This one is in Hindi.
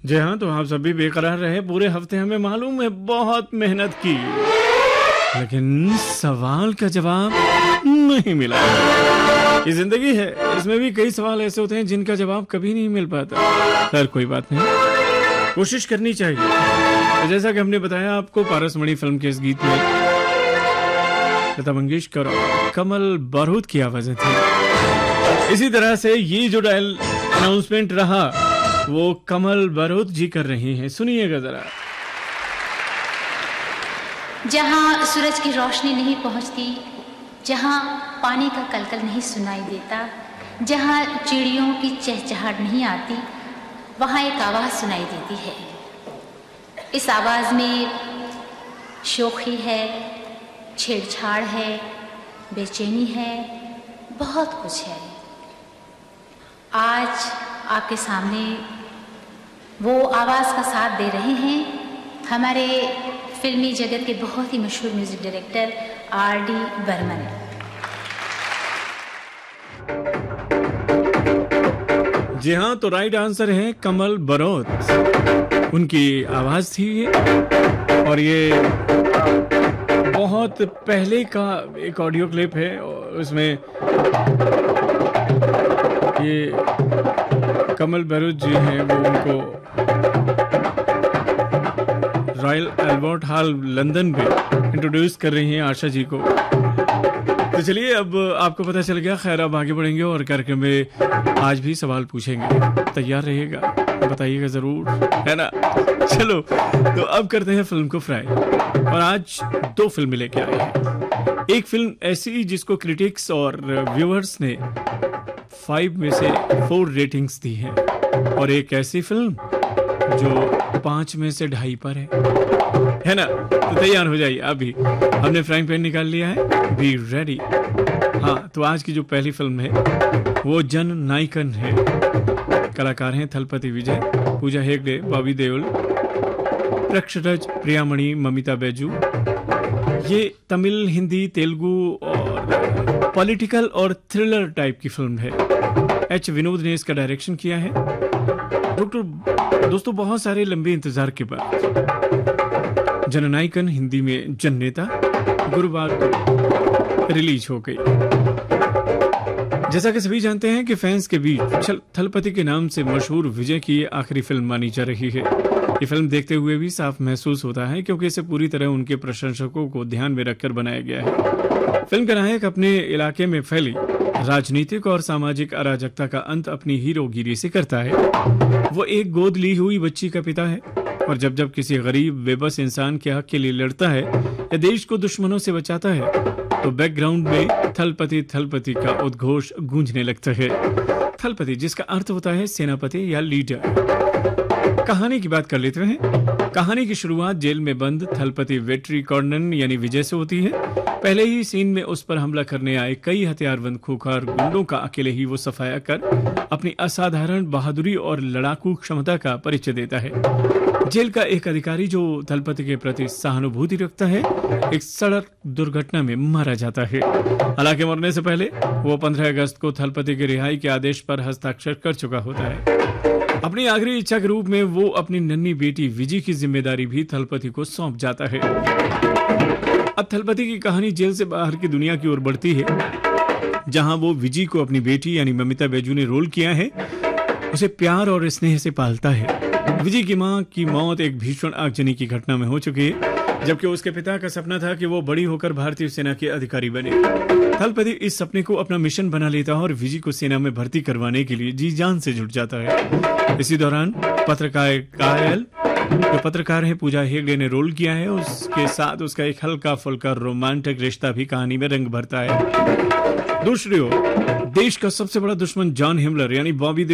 जी हाँ, तो आप सभी बेकरार रहे पूरे हफ्ते, हमें मालूम है बहुत मेहनत की, लेकिन सवाल का जवाब नहीं मिला। ये जिंदगी है, इसमें भी कई सवाल ऐसे होते हैं जिनका जवाब कभी नहीं मिल पाता। खैर कोई बात नहीं, कोशिश करनी चाहिए। तो जैसा कि हमने बताया आपको, पारसमणि फिल्म के इस गीत में लता मंगेशकर और कमल बारूद की आवाजें थी। इसी तरह से ये जो अनाउंसमेंट रहा वो कमल बारूद जी कर रही हैं, सुनिएगा जरा। जहाँ सूरज की रोशनी नहीं पहुँचती, जहाँ पानी का कलकल नहीं सुनाई देता, जहाँ चिड़ियों की चहचहाट नहीं आती, वहाँ एक आवाज़ सुनाई देती है। इस आवाज़ में शोखी है, छेड़छाड़ है, बेचैनी है, बहुत कुछ है। आज आपके सामने वो आवाज़ का साथ दे रहे हैं हमारे फिल्मी जगत के बहुत ही मशहूर म्यूजिक डायरेक्टर R.D. बर्मन। जी हाँ, तो राइट आंसर है कमल बारूद, उनकी आवाज थी ये। और ये बहुत पहले का एक ऑडियो क्लिप है, उसमें ये कमल बारूद जी हैं, वो उनको रॉयल एल्बर्ट हॉल लंदन में इंट्रोड्यूस कर रही हैं आशा जी को। तो चलिए, अब आपको पता चल गया। खैर, अब आगे बढ़ेंगे और कार्यक्रम में आज भी सवाल पूछेंगे। तैयार रहिएगा, बताइएगा जरूर, है ना। चलो, तो अब करते हैं फिल्म को फ्राई। और आज दो फिल्में लेके आए हैं। एक फिल्म ऐसी जिसको क्रिटिक्स और व्यूअर्स ने 5 में से 4 रेटिंग्स दी हैं, और एक ऐसी फिल्म जो 5 में से 2.5 पर है ना। तो तैयार हो जाइए, अभी हमने फ्राइंग पैन निकाल लिया है, बी रेडी। हाँ, तो आज की जो पहली फिल्म है वो जन नायकन है। कलाकार हैं थलपति विजय, पूजा हेगड़े, बॉबी देओल, प्रक्षराज, प्रियामणि, ममिता बैजू। ये तमिल, हिंदी, तेलुगु और पॉलिटिकल और थ्रिलर टाइप की फिल्म है। एच विनोद ने इसका डायरेक्शन किया है। दोस्तों, बहुत सारे लंबे इंतजार के बाद जननायकन, हिंदी में जननेता, गुरुवार को रिलीज हो गई। जैसा कि सभी जानते हैं कि फैंस के बीच थलपति के नाम से मशहूर विजय की आखिरी फिल्म मानी जा रही है। ये फिल्म देखते हुए भी साफ महसूस होता है क्योंकि इसे पूरी तरह उनके प्रशंसकों को ध्यान में रखकर बनाया गया है। फिल्म का नायक अपने इलाके में फैली राजनीतिक और सामाजिक अराजकता का अंत अपनी हीरोगिरी से करता है। वो एक गोद ली हुई बच्ची का पिता है, और जब जब किसी गरीब बेबस इंसान के हक के लिए लड़ता है या देश को दुश्मनों से बचाता है, तो बैकग्राउंड में थलपति का उद्घोष गूंजने लगता है। थलपति, जिसका अर्थ होता है सेनापति या लीडर। कहानी की बात कर लेते हैं। कहानी की शुरुआत जेल में बंद थलपति वेट्री कॉर्नन यानी विजय से होती है। पहले ही सीन में उस पर हमला करने आए कई हथियारबंद खूंखार गुंडों का अकेले ही वो सफाया कर अपनी असाधारण बहादुरी और लड़ाकू क्षमता का परिचय देता है। जेल का एक अधिकारी जो थलपति के प्रति सहानुभूति रखता है, एक सड़क दुर्घटना में मारा जाता है। हालांकि मरने से पहले वो 15 अगस्त को थलपति के रिहाई के आदेश पर हस्ताक्षर कर चुका होता है। अपनी आखिरी इच्छा के रूप में वो अपनी नन्ही बेटी विजी की जिम्मेदारी भी थलपति को सौंप जाता है। अब थलपति की कहानी जेल से बाहर की दुनिया की ओर बढ़ती है, जहां वो विजी को अपनी बेटी यानी ममिता बैजू ने रोल किया है, उसे प्यार और स्नेह से पालता है। विजी की मां की मौत एक भीषण आगजनी की घटना में हो चुकी है, जबकि उसके पिता का सपना था कि वो बड़ी होकर भारतीय सेना के अधिकारी बने। थलपति इस सपने को अपना मिशन बना लेता है और विजी को सेना में भर्ती करवाने के लिए जी जान से जुट जाता है। इसी दौरान पत्रकार है पूजा हेगड़े ने रोल किया है, उसके साथ उसका एक हल्का फुल्का रोमांटिक रिश्ता भी कहानी में रंग भरता है। दूसरी ओर देश का सबसे बड़ा दुश्मन जॉन हिमलर यानी बॉबी